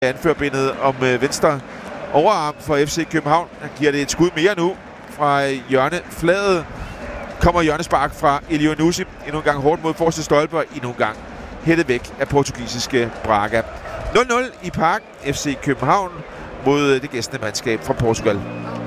anførbindet om venstre overarm for FC København. Han giver det et skud mere nu fra hjørnefladet. Kommer hjørnespark fra Elyounoussi. Endnu en gang hårdt mod forreste stolpe, og endnu en gang hættet væk af portugisiske Braga. 0-0 i Parken. FC København mod det gæstende mandskab fra Portugal.